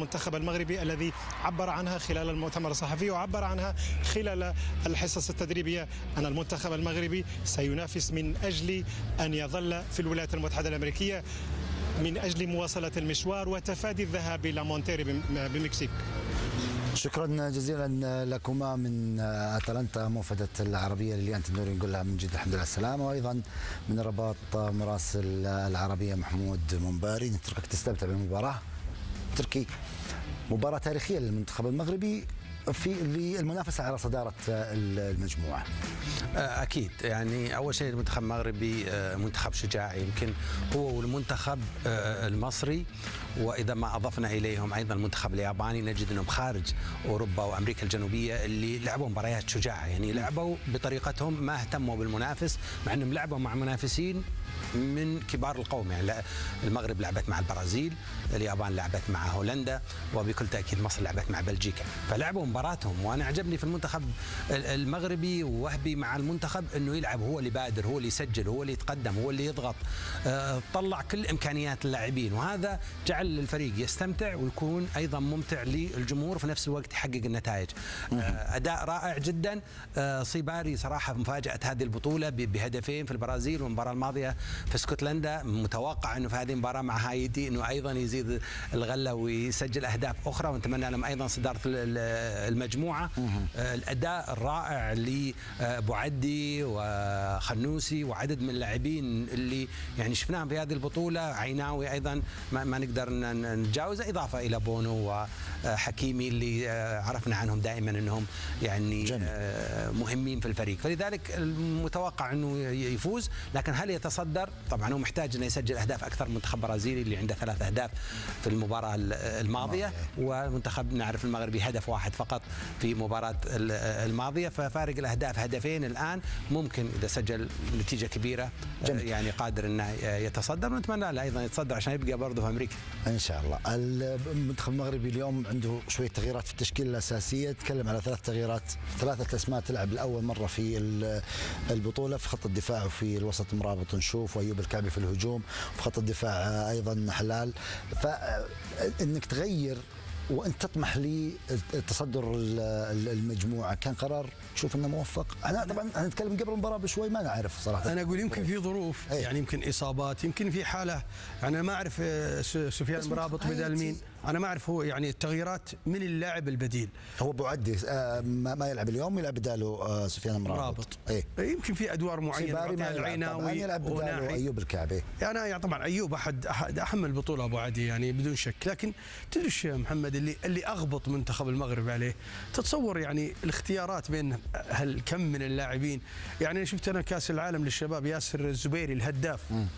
المنتخب المغربي الذي عبر عنها خلال المؤتمر الصحفي وعبر عنها خلال الحصص التدريبية، أن المنتخب المغربي سينافس من أجل أن يظل في الولايات المتحدة الأمريكية من أجل مواصلة المشوار وتفادي الذهاب إلى مونتيري بمكسيك. شكرا جزيلا لكما من أتلانتا موفدة العربية ليليان تندوري، نقول لها من جد الحمد لله على السلامة، وأيضا من الرباط مراسل العربية محمود منباري. نتركك تستمتع بالمباراة. تركي، مباراة تاريخية للمنتخب المغربي في المنافسة على صدارة المجموعة. أكيد، يعني أول شيء المنتخب المغربي منتخب شجاعي، يمكن هو والمنتخب المصري، وإذا ما أضفنا إليهم أيضا المنتخب الياباني نجد أنهم خارج أوروبا وأمريكا الجنوبية اللي لعبوا مباريات شجاعة، يعني لعبوا بطريقتهم، ما اهتموا بالمنافس، مع أنهم لعبوا مع منافسين من كبار القوم. يعني المغرب لعبت مع البرازيل، اليابان لعبت مع هولندا، وبكل تأكيد مصر لعبت مع بلجيكا، فلعبوا مباراتهم. وأنا عجبني في المنتخب المغربي ووهبي مع المنتخب أنه يلعب هو اللي يبادر، هو اللي يسجل، هو اللي يتقدم، هو اللي يضغط، طلع كل إمكانيات اللاعبين، وهذا جعل الفريق يستمتع ويكون أيضا ممتع للجمهور، في نفس الوقت يحقق النتائج. أداء رائع جدا. صيباري صراحة مفاجأة هذه البطولة بهدفين في البرازيل، والمباراة الماضية في اسكتلندا. متوقع أنه في هذه المباراة مع هايتي أنه أيضا يزيد الغلة ويسجل أهداف أخرى، ونتمنى لهم أيضا صدارة المجموعة. الأداء الرائع لبوعدي وخنوسي وعدد من اللاعبين اللي يعني شفناهم في هذه البطولة. عيناوي أيضا ما نقدر نتجاوزه، إضافة إلى بونو وحكيمي اللي عرفنا عنهم دائما أنهم يعني مهمين في الفريق، فلذلك المتوقع أنه يفوز. لكن هل يتصدر؟ طبعا هو محتاج أنه يسجل أهداف أكثر. المنتخب البرازيلي اللي عنده 3 أهداف في المباراة الماضية، والمنتخب نعرف المغربي هدف واحد فقط في المباراة الماضية، ففارق الأهداف هدفين الآن. ممكن إذا سجل نتيجة كبيرة يعني قادر أنه يتصدر، ونتمنى له أيضا يتصدر عشان يبقى برضه في أمريكا إن شاء الله. المنتخب المغربي اليوم عنده شوية تغييرات في التشكيلة الأساسية. تكلم على 3 تغييرات، 3 أسماء تلعب لأول مرة في البطولة. في خط الدفاع وفي الوسط مرابط نشوف، وأيوب الكعبي في الهجوم، وفي خط الدفاع أيضا حلال. فإنك تغير وانت تطمح لتصدر المجموعه، كان قرار تشوف انه موفق؟ انا طبعا هنتكلم قبل المباراه بشوي، ما نعرف صراحه. انا اقول يمكن في ظروف، يعني يمكن اصابات، يمكن في حاله، يعني انا ما اعرف سفيان مرابط بدل مين، انا ما اعرف. هو يعني التغييرات من اللاعب البديل. هو بوعدي ما يلعب اليوم، يلعب بداله سفيان مرابط. يمكن في ادوار معينه، العيناوي يلعب بداله ايوب الكعبي. يعني طبعا ايوب احد اهم البطوله ابو عدي يعني بدون شك. لكن تدري محمد اللي اغبط منتخب المغرب عليه، تتصور يعني الاختيارات بين كم من اللاعبين. يعني شفت انا كاس العالم للشباب، ياسر الزبيري الهداف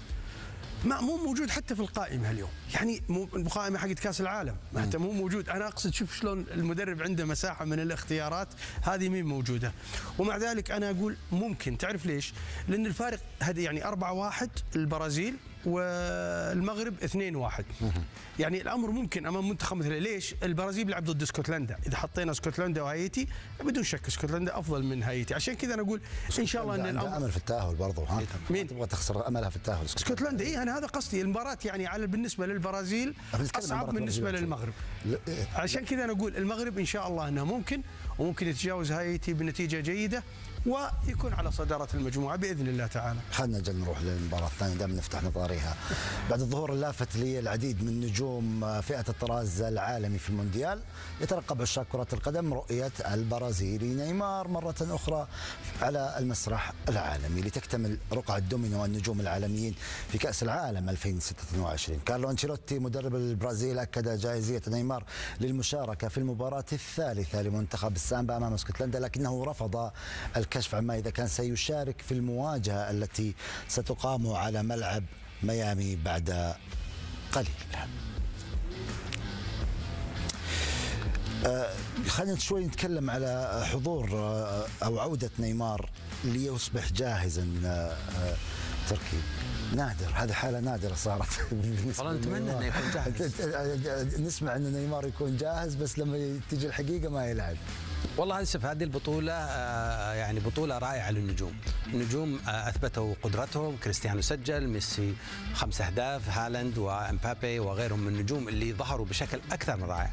مو موجود حتى في القائمه اليوم، يعني القائمه حقت كاس العالم حتى مو موجود. انا اقصد شوف شلون المدرب عنده مساحه من الاختيارات، هذه مين موجوده. ومع ذلك انا اقول ممكن، تعرف ليش؟ لان الفارق هذه يعني 4-1 البرازيل والمغرب 2-1. يعني الامر ممكن امام منتخب مثل ليش؟ البرازيل بيلعب ضد اسكتلندا، اذا حطينا اسكتلندا وهايتي بدون شك اسكتلندا افضل من هايتي، عشان كذا انا اقول ان شاء الله ان الامر امل في التاهل برضه. مين تبغى تخسر املها في التاهل؟ اسكتلندا. انا هذا قصدي. المباراه يعني بالنسبه للبرازيل اصعب بالنسبه للمغرب، عشان كذا انا اقول المغرب ان شاء الله انه ممكن يتجاوز هايتي بنتيجه جيده ويكون على صدارة المجموعة بإذن الله تعالى. خلنا نجل نروح للمباراة الثانية دام نفتح نظاريها. بعد الظهور اللافت للعديد من نجوم فئة الطراز العالمي في المونديال، يترقب عشاق كرة القدم رؤية البرازيلي نيمار مرة أخرى على المسرح العالمي لتكتمل رقعة الدومينو والنجوم العالميين في كأس العالم 2026. كارلو أنشيلوتي مدرب البرازيل أكد جاهزية نيمار للمشاركة في المباراة الثالثة لمنتخب السامبا أمام اسكتلندا، لكنه رفض الكشف عما إذا كان سيشارك في المواجهة التي ستقام على ملعب ميامي بعد قليل. خلينا شوي نتكلم على حضور أو عودة نيمار ليصبح جاهزا. تركي نادر، هذه حالة نادرة صارت. والله نتمنى انه يكون جاهز. نسمع ان نيمار يكون جاهز بس لما تيجي الحقيقة ما يلعب. والله شوف هذه البطولة يعني بطولة رائعة للنجوم. النجوم أثبتوا قدرتهم، كريستيانو سجل، ميسي 5 أهداف، هالاند وامبابي وغيرهم من النجوم اللي ظهروا بشكل أكثر من رائع.